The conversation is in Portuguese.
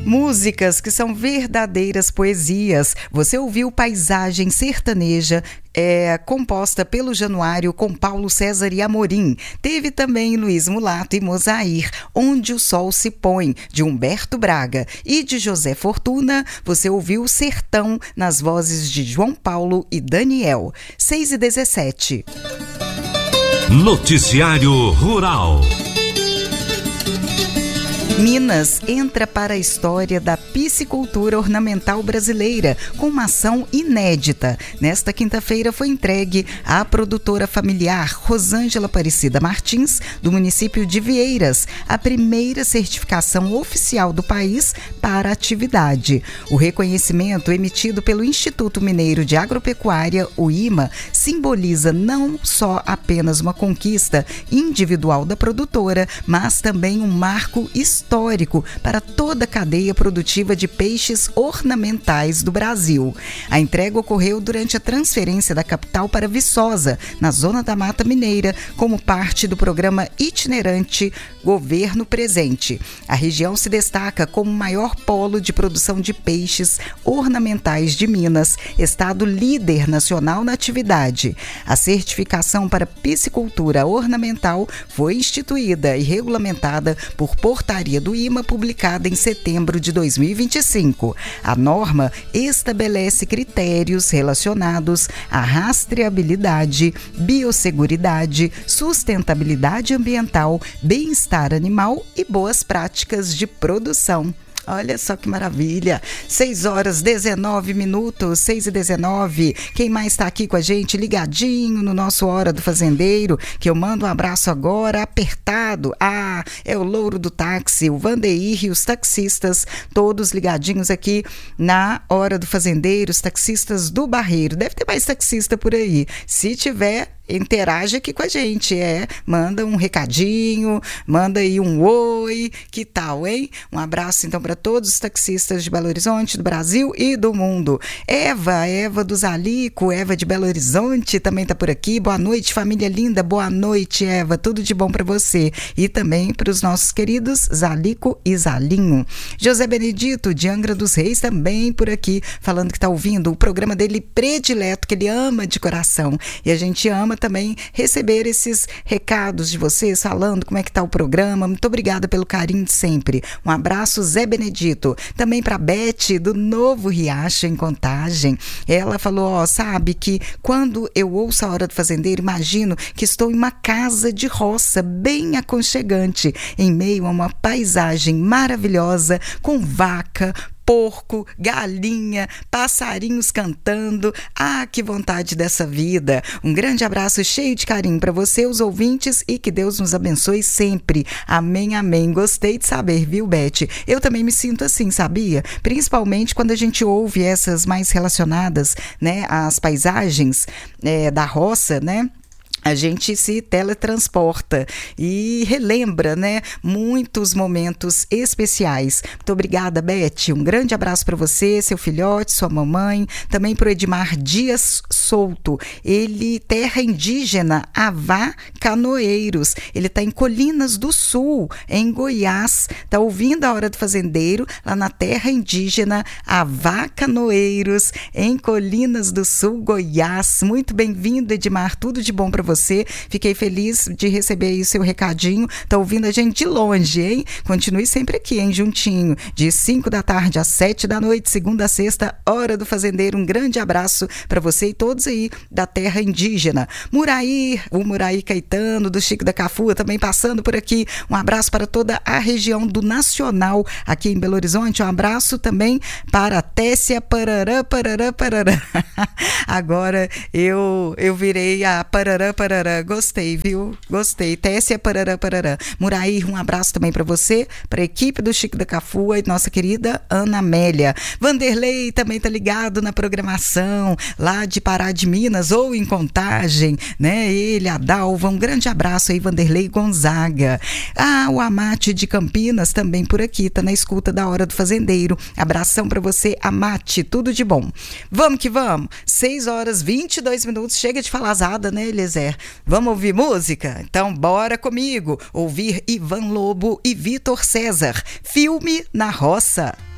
Músicas que são verdadeiras poesias. Você ouviu Paisagem Sertaneja, composta pelo Januário com Paulo César e Amorim. Teve também Luiz Mulato e Mozair, Onde o Sol se Põe, de Humberto Braga. E de José Fortuna, você ouviu Sertão, nas vozes de João Paulo e Daniel. 6h17. Noticiário Rural. Minas entra para a história da piscicultura ornamental brasileira com uma ação inédita. Nesta quinta-feira foi entregue à produtora familiar Rosângela Aparecida Martins, do município de Vieiras, a primeira certificação oficial do país para a atividade. O reconhecimento emitido pelo Instituto Mineiro de Agropecuária, o IMA, simboliza não só apenas uma conquista individual da produtora, mas também um marco histórico para toda a cadeia produtiva de peixes ornamentais do Brasil. A entrega ocorreu durante a transferência da capital para Viçosa, na zona da Mata Mineira, como parte do programa itinerante Governo Presente. A região se destaca como o maior polo de produção de peixes ornamentais de Minas, estado líder nacional na atividade. A certificação para piscicultura ornamental foi instituída e regulamentada por portaria do IMA, publicada em setembro de 2025. A norma estabelece critérios relacionados à rastreabilidade, biosseguridade, sustentabilidade ambiental, bem-estar animal e boas práticas de produção. Olha só que maravilha, 6h19, 6h19, quem mais está aqui com a gente, ligadinho no nosso Hora do Fazendeiro, que eu mando um abraço agora, apertado, é o Louro do Táxi, o Vandeir e os taxistas, todos ligadinhos aqui na Hora do Fazendeiro, os taxistas do Barreiro, deve ter mais taxista por aí, se tiver, interage aqui com a gente, manda um recadinho, manda aí um oi, que tal, hein? Um abraço então para todos os taxistas de Belo Horizonte, do Brasil e do mundo. Eva do Zalico, Eva de Belo Horizonte também tá por aqui, boa noite família linda, boa noite Eva, tudo de bom para você e também para os nossos queridos Zalico e Zalinho. José Benedito de Angra dos Reis também por aqui, falando que tá ouvindo o programa dele predileto, que ele ama de coração e a gente ama também receber esses recados de vocês falando como é que tá o programa. Muito obrigada pelo carinho de sempre. Um abraço, Zé Benedito. Também para Beth do Novo Riacho em Contagem. Ela falou, sabe que quando eu ouço a Hora do Fazendeiro, imagino que estou em uma casa de roça bem aconchegante, em meio a uma paisagem maravilhosa com vaca, porco, galinha, passarinhos cantando. Que vontade dessa vida. Um grande abraço cheio de carinho para você, os ouvintes, e que Deus nos abençoe sempre. Amém, amém. Gostei de saber, viu, Beth? Eu também me sinto assim, sabia? Principalmente quando a gente ouve essas mais relacionadas, né, às paisagens da roça, né? A gente se teletransporta e relembra, né, muitos momentos especiais. Muito obrigada, Beth. Um grande abraço para você, seu filhote, sua mamãe. Também para o Edmar Dias Souto. Ele, terra indígena, Avá Canoeiros. Ele está em Colinas do Sul, em Goiás. Está ouvindo a Hora do Fazendeiro, lá na terra indígena, Avá Canoeiros, em Colinas do Sul, Goiás. Muito bem-vindo, Edmar. Tudo de bom para você. Fiquei feliz de receber aí o seu recadinho. Tá ouvindo a gente de longe, hein? Continue sempre aqui, hein? Juntinho. De 5 da tarde às 7 da noite, segunda a sexta, Hora do Fazendeiro. Um grande abraço para você e todos aí da terra indígena. Muraí, o Muraí Caetano, do Chico da Cafua, também passando por aqui. Um abraço para toda a região do Nacional aqui em Belo Horizonte. Um abraço também para a Tessia Parará. Agora eu virei a Parará. Gostei, viu? Gostei. Tessia Parará. Muraí, um abraço também para você, para a equipe do Chico da Cafua e nossa querida Ana Amélia. Vanderlei também tá ligado na programação lá de Pará de Minas ou em Contagem, né? Ele, a Dalva, um grande abraço aí, Vanderlei Gonzaga. O Amate de Campinas também por aqui, tá na escuta da Hora do Fazendeiro. Abração para você, Amate, tudo de bom. Vamos que vamos. 6h22, chega de falazada, né, Eliezer? Vamos ouvir música? Então bora comigo ouvir Ivan Lobo e Vitor César, Filme na Roça.